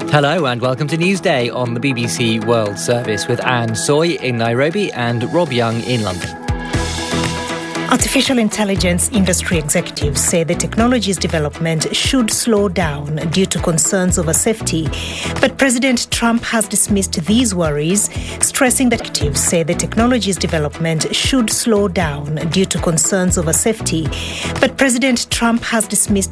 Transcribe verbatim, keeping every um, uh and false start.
Hello and welcome to Newsday on the B B C World Service with Anne Soy in Nairobi and Rob Young in London. Artificial intelligence industry executives say the technology's development should slow down due to concerns over safety. But President Trump has dismissed these worries, stressing that executives say the technology's development should slow down due to concerns over safety. But President Trump has dismissed